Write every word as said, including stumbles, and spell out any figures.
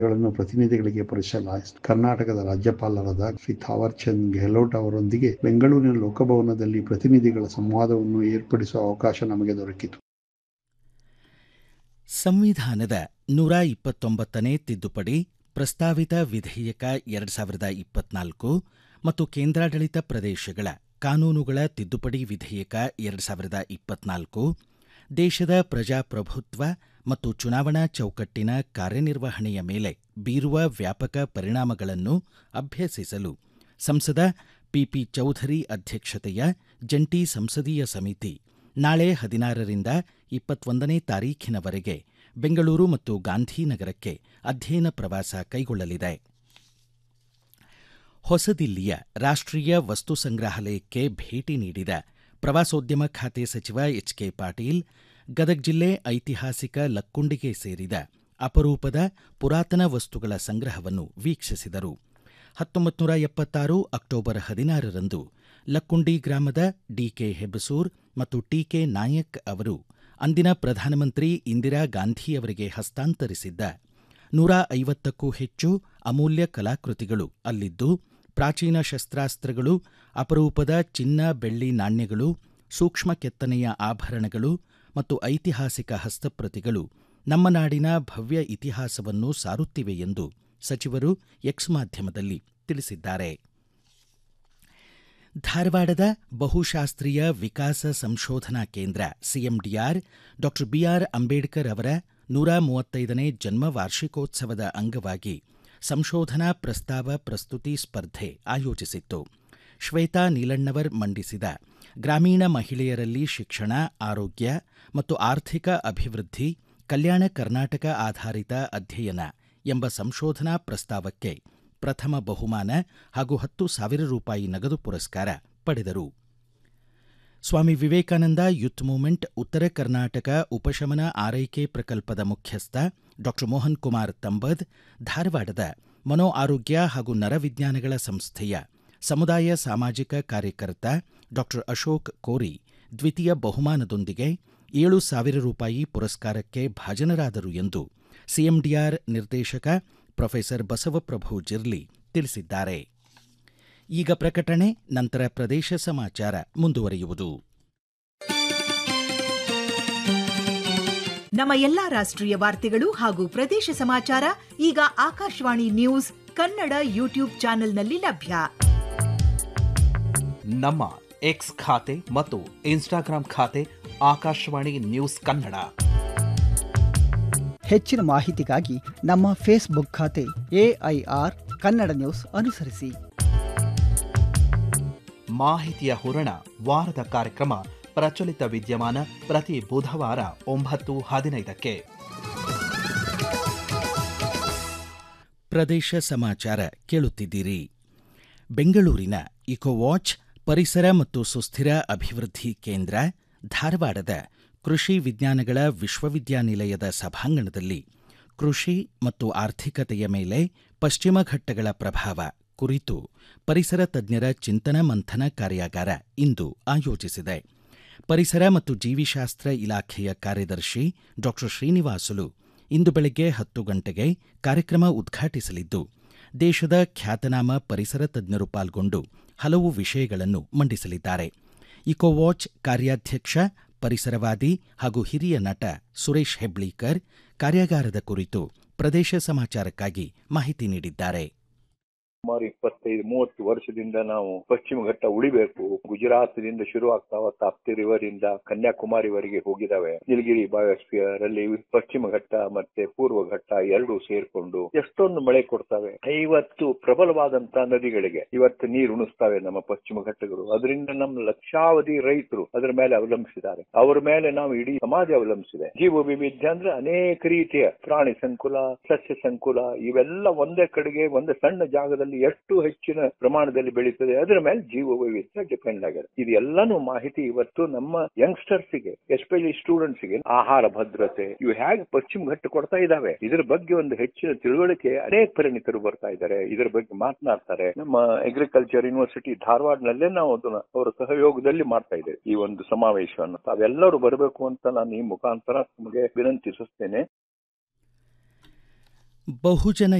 ಗಳನ್ನು ಪ್ರತಿನಿಧಿಗಳಿಗೆ ಪರಿಚಯಿಸಲಾಯಿತು. ಕರ್ನಾಟಕದ ರಾಜ್ಯಪಾಲರಾದ ಶ್ರೀ ಥಾವರ್ ಚಂದ್ ಗೆಹ್ಲೋಟ್ ಅವರೊಂದಿಗೆ ಬೆಂಗಳೂರಿನ ಲೋಕಭವನದಲ್ಲಿ ಪ್ರತಿನಿಧಿಗಳ ಸಂವಾದವನ್ನು ಏರ್ಪಡಿಸುವ ಅವಕಾಶ ನಮಗೆ ದೊರಕಿತು. ಸಂವಿಧಾನದ ನೂರ ಇಪ್ಪತ್ತೊಂಬತ್ತನೇ ತಿದ್ದುಪಡಿ, ಪ್ರಸ್ತಾವಿತ ವಿಧೇಯಕ ಎರಡು ಸಾವಿರದ ಇಪ್ಪತ್ನಾಲ್ಕು ಮತ್ತು ಕೇಂದ್ರಾಡಳಿತ ಪ್ರದೇಶಗಳ ಕಾನೂನುಗಳ ತಿದ್ದುಪಡಿ ವಿಧೇಯಕ ಎರಡು ಸಾವಿರದ ಇಪ್ಪತ್ನಾಲ್ಕು ದೇಶದ ಪ್ರಜಾಪ್ರಭುತ್ವ ಮತ್ತು ಚುನಾವಣಾ ಚೌಕಟ್ಟಿನ ಕಾರ್ಯನಿರ್ವಹಣೆಯ ಮೇಲೆ ಬೀರುವ ವ್ಯಾಪಕ ಪರಿಣಾಮಗಳನ್ನು ಅಭ್ಯಸಿಸಲು ಸಂಸದ ಪಿಪಿ ಚೌಧರಿ ಅಧ್ಯಕ್ಷತೆಯ ಜಂಟಿ ಸಂಸದೀಯ ಸಮಿತಿ ನಾಳೆ ಹದಿನಾರರಿಂದ ಇಪ್ಪತ್ತೊಂದನೇ ತಾರೀಖಿನವರೆಗೆ ಬೆಂಗಳೂರು ಮತ್ತು ಗಾಂಧಿನಗರಕ್ಕೆ ಅಧ್ಯಯನ ಪ್ರವಾಸ ಕೈಗೊಳ್ಳಲಿದೆ. ಹೊಸದಿಲ್ಲಿಯ ರಾಷ್ಟ್ರೀಯ ವಸ್ತು ಸಂಗ್ರಹಾಲಯಕ್ಕೆ ಭೇಟಿ ನೀಡಿದ ಪ್ರವಾಸೋದ್ಯಮ ಖಾತೆ ಸಚಿವ ಎಚ್ ಕೆ ಪಾಟೀಲ್ ಗದಗ ಜಿಲ್ಲೆ ಐತಿಹಾಸಿಕ ಲಕ್ಕುಂಡಿಗೆ ಸೇರಿದ ಅಪರೂಪದ ಪುರಾತನ ವಸ್ತುಗಳ ಸಂಗ್ರಹವನ್ನು ವೀಕ್ಷಿಸಿದರು. ಹತ್ತೊಂಬತ್ತು ನೂರ ಎಪ್ಪತ್ತಾರು ಅಕ್ಟೋಬರ್ ಹದಿನಾರರಂದು ಲಕ್ಕುಂಡಿ ಗ್ರಾಮದ ಡಿಕೆ ಹೆಬಸೂರ್ ಮತ್ತು ಟಿಕೆ ನಾಯಕ್ ಅವರು ಅಂದಿನ ಪ್ರಧಾನಮಂತ್ರಿ ಇಂದಿರಾ ಗಾಂಧಿಯವರಿಗೆ ಹಸ್ತಾಂತರಿಸಿದ್ದ ನೂರ ಐವತ್ತಕ್ಕೂ ಹೆಚ್ಚು ಅಮೂಲ್ಯ ಕಲಾಕೃತಿಗಳು ಅಲ್ಲಿದ್ದು, ಪ್ರಾಚೀನ ಶಸ್ತ್ರಾಸ್ತ್ರಗಳು, ಅಪರೂಪದ ಚಿನ್ನ ಬೆಳ್ಳಿ ನಾಣ್ಯಗಳು, ಸೂಕ್ಷ್ಮ ಕೆತ್ತನೆಯ ಆಭರಣಗಳು ಮತ್ತು ಐತಿಹಾಸಿಕ ಹಸ್ತಪ್ರತಿಗಳು ನಮ್ಮ ನಾಡಿನ ಭವ್ಯ ಇತಿಹಾಸವನ್ನು ಸಾರುತ್ತಿವೆ ಎಂದು ಸಚಿವರು ಎಕ್ಸ್ ಮಾಧ್ಯಮದಲ್ಲಿ ತಿಳಿಸಿದ್ದಾರೆ. ಧಾರವಾಡದ ಬಹುಶಾಸ್ತ್ರೀಯ ವಿಕಾಸ ಸಂಶೋಧನಾ ಕೇಂದ್ರ ಸಿಎಂಡಿಆರ್ ಡಾಕ್ಟರ್ ಬಿಆರ್ ಅಂಬೇಡ್ಕರ್ ಅವರ ನೂರ ಮೂವತ್ತೈದನೇ ಜನ್ಮ ವಾರ್ಷಿಕೋತ್ಸವದ ಅಂಗವಾಗಿ ಸಂಶೋಧನಾ ಪ್ರಸ್ತಾವ ಪ್ರಸ್ತುತಿ ಸ್ಪರ್ಧೆ ಆಯೋಜಿಸಿತ್ತು. ಶ್ವೇತಾ ನೀಲಣ್ಣವರ್ ಮಂಡಿಸಿದ ಗ್ರಾಮೀಣ ಮಹಿಳೆಯರಲ್ಲಿ ಶಿಕ್ಷಣ, ಆರೋಗ್ಯ ಮತ್ತು ಆರ್ಥಿಕ ಅಭಿವೃದ್ಧಿ, ಕಲ್ಯಾಣ ಕರ್ನಾಟಕ ಆಧಾರಿತ ಅಧ್ಯಯನ ಎಂಬ ಸಂಶೋಧನಾ ಪ್ರಸ್ತಾವಕ್ಕೆ ಪ್ರಥಮ ಬಹುಮಾನ ಹಾಗೂ ಹತ್ತು ಸಾವಿರ ರೂಪಾಯಿ ನಗದು ಪುರಸ್ಕಾರ ಪಡೆದರು. ಸ್ವಾಮಿ ವಿವೇಕಾನಂದ ಯೂತ್ ಮೂವ್ಮೆಂಟ್ ಉತ್ತರ ಕರ್ನಾಟಕ ಉಪಶಮನ ಆರೈಕೆ ಪ್ರಕಲ್ಪದ ಮುಖ್ಯಸ್ಥ ಡಾಕ್ಟರ್ ಮೋಹನ್ ಕುಮಾರ್ ತಂಬದ್, ಧಾರವಾಡದ ಮನೋ ಆರೋಗ್ಯ ಹಾಗೂ ನರವಿಜ್ಞಾನಗಳ ಸಂಸ್ಥೆಯ ಸಮುದಾಯ ಸಾಮಾಜಿಕ ಕಾರ್ಯಕರ್ತ ಡಾಕ್ಟರ್ ಅಶೋಕ್ ಕೋರಿ ದ್ವಿತೀಯ ಬಹುಮಾನದೊಂದಿಗೆ ಏಳು ಸಾವಿರ ರೂಪಾಯಿ ಪುರಸ್ಕಾರಕ್ಕೆ ಭಾಜನರಾದರು ಎಂದು ಸಿಎಂಡಿಆರ್ ನಿರ್ದೇಶಕ ಪ್ರೊಫೆಸರ್ ಬಸವಪ್ರಭು ಜಿರ್ಲಿ ತಿಳಿಸಿದ್ದಾರೆ. ಈಗ ಪ್ರಕಟಣೆ, ನಂತರ ಪ್ರದೇಶ ಸಮಾಚಾರ ಮುಂದುವರಿಯುವುದು. ನಮ್ಮ ಎಲ್ಲಾ ರಾಷ್ಟ್ರೀಯ ವಾರ್ತೆಗಳು ಹಾಗೂ ಪ್ರದೇಶ ಸಮಾಚಾರ ಈಗ ಆಕಾಶವಾಣಿ ನ್ಯೂಸ್ ಕನ್ನಡ ಯೂಟ್ಯೂಬ್ ಚಾನೆಲ್ನಲ್ಲಿ ಲಭ್ಯ. ನಮ್ಮ ಎಕ್ಸ್ ಖಾತೆ ಮತ್ತು ಇನ್ಸ್ಟಾಗ್ರಾಂ ಖಾತೆ ಆಕಾಶವಾಣಿ ನ್ಯೂಸ್ ಕನ್ನಡ. ಹೆಚ್ಚಿನ ಮಾಹಿತಿಗಾಗಿ ನಮ್ಮ ಫೇಸ್ಬುಕ್ ಖಾತೆ ಎಐಆರ್ ಕನ್ನಡ ನ್ಯೂಸ್ ಅನುಸರಿಸಿ. ಮಾಹಿತಿಯ ಹೂರಣ ವಾರದ ಕಾರ್ಯಕ್ರಮ ಪ್ರಚಲಿತ ವಿದ್ಯಮಾನ ಪ್ರತಿ ಬುಧವಾರ ಒಂಬತ್ತು ಹದಿನೈದಕ್ಕೆ. ಪ್ರದೇಶ ಸಮಾಚಾರ ಕೇಳುತ್ತಿದ್ದೀರಿ. ಬೆಂಗಳೂರಿನ ಇಕೋವಾಚ್ ಪರಿಸರ ಮತ್ತು ಸುಸ್ಥಿರ ಅಭಿವೃದ್ಧಿ ಕೇಂದ್ರ ಧಾರವಾಡದ ಕೃಷಿ ವಿಜ್ಞಾನಗಳ ವಿಶ್ವವಿದ್ಯಾನಿಲಯದ ಸಭಾಂಗಣದಲ್ಲಿ ಕೃಷಿ ಮತ್ತು ಆರ್ಥಿಕತೆಯ ಮೇಲೆ ಪಶ್ಚಿಮ ಘಟ್ಟಗಳ ಪ್ರಭಾವ ಕುರಿತು ಪರಿಸರ ತಜ್ಞರ ಚಿಂತನ ಮಂಥನ ಕಾರ್ಯಾಗಾರ ಇಂದು ಆಯೋಜಿಸಿದೆ. ಪರಿಸರ ಮತ್ತು ಜೀವಿಶಾಸ್ತ್ರ ಇಲಾಖೆಯ ಕಾರ್ಯದರ್ಶಿ ಡಾಕ್ಟರ್ ಶ್ರೀನಿವಾಸುಲು ಇಂದು ಬೆಳಗ್ಗೆ ಹತ್ತು ಗಂಟೆಗೆ ಕಾರ್ಯಕ್ರಮ ಉದ್ಘಾಟಿಸಲಿದ್ದು, ದೇಶದ ಖ್ಯಾತನಾಮ ಪರಿಸರ ತಜ್ಞರು ಪಾಲ್ಗೊಂಡು ಹಲವು ವಿಷಯಗಳನ್ನು ಮಂಡಿಸಲಿದ್ದಾರೆ. ಇಕೋವಾಚ್ ಕಾರ್ಯಾಧ್ಯಕ್ಷ, ಪರಿಸರವಾದಿ ಹಾಗೂ ಹಿರಿಯ ನಟ ಸುರೇಶ್ ಹೆಬ್ಳೀಕರ್ ಕಾರ್ಯಾಗಾರದ ಕುರಿತು ಪ್ರದೇಶ ಸಮಾಚಾರಕ್ಕಾಗಿ ಮಾಹಿತಿ ನೀಡಿದ್ದಾರೆ. ಸುಮಾರು ಇಪ್ಪತ್ತೈದು ಮೂವತ್ತು ವರ್ಷದಿಂದ ನಾವು ಪಶ್ಚಿಮ ಘಟ್ಟ ಉಳಿಬೇಕು. ಗುಜರಾತ್ನಿಂದ ಶುರು ಆಗ್ತಾವ ತಾಪ್ತಿ ರಿವರ್ ಇಂದ ಕನ್ಯಾಕುಮಾರಿವರೆಗೆ ಹೋಗಿದಾವೆ. ನೀಲಗಿರಿ ಬಯೋಸ್ಫಿಯರ್ ಅಲ್ಲಿ ಪಶ್ಚಿಮ ಘಟ್ಟ ಮತ್ತೆ ಪೂರ್ವ ಘಟ್ಟ ಎರಡು ಸೇರ್ಕೊಂಡು ಎಷ್ಟೊಂದು ಮಳೆ ಕೊಡ್ತವೆ. ಐವತ್ತು ಪ್ರಬಲವಾದಂತಹ ನದಿಗಳಿಗೆ ಇವತ್ತು ನೀರು ಉಣಿಸ್ತಾವೆ ನಮ್ಮ ಪಶ್ಚಿಮ ಘಟ್ಟಗಳು. ಅದರಿಂದ ನಮ್ಮ ಲಕ್ಷಾವಧಿ ರೈತರು ಅದರ ಮೇಲೆ ಅವಲಂಬಿಸಿದ್ದಾರೆ. ಅವರ ಮೇಲೆ ನಾವು ಇಡೀ ಸಮಾಜ ಅವಲಂಬಿಸಿದೆ. ಜೀವ ವೈವಿಧ್ಯ ಅಂದ್ರೆ ಅನೇಕ ರೀತಿಯ ಪ್ರಾಣಿ ಸಂಕುಲ, ಸಸ್ಯ ಸಂಕುಲ ಇವೆಲ್ಲ ಒಂದೇ ಕಡೆಗೆ ಒಂದು ಸಣ್ಣ ಜಾಗದಲ್ಲಿ ಎಷ್ಟು ಹೆಚ್ಚಿನ ಪ್ರಮಾಣದಲ್ಲಿ ಬೆಳೀತದೆ, ಅದರ ಮೇಲೆ ಜೀವ ವೈವಿಧ್ಯ ಡಿಪೆಂಡ್ ಆಗಿದೆ. ಇದು ಎಲ್ಲಾನು ಮಾಹಿತಿ ಇವತ್ತು ನಮ್ಮ ಯಂಗ್ಸ್ಟರ್ಸ್ ಗೆ, ಎಸ್ಪೆಷಲಿ ಸ್ಟೂಡೆಂಟ್ಸ್ ಗೆ ಆಹಾರ ಭದ್ರತೆ ಇವು ಹೇಗೆ ಪಶ್ಚಿಮ ಘಟ್ಟ ಕೊಡ್ತಾ ಇದಾವೆ, ಇದರ ಬಗ್ಗೆ ಒಂದು ಹೆಚ್ಚಿನ ತಿಳುವಳಿಕೆ ಅನೇಕ ಪರಿಣಿತರು ಬರ್ತಾ ಇದ್ದಾರೆ. ಇದರ ಬಗ್ಗೆ ಮಾತನಾಡ್ತಾರೆ. ನಮ್ಮ ಅಗ್ರಿಕಲ್ಚರ್ ಯೂನಿವರ್ಸಿಟಿ ಧಾರವಾಡನಲ್ಲೇ ನಾವು ಅದನ್ನ ಅವರ ಸಹಯೋಗದಲ್ಲಿ ಮಾಡ್ತಾ ಇದ್ದೇವೆ ಈ ಒಂದು ಸಮಾವೇಶವನ್ನು. ತಾವೆಲ್ಲರೂ ಬರಬೇಕು ಅಂತ ನಾನು ಈ ಮುಖಾಂತರ ನಿಮಗೆ ವಿನಂತಿಸುತ್ತೇನೆ. ಬಹುಜನ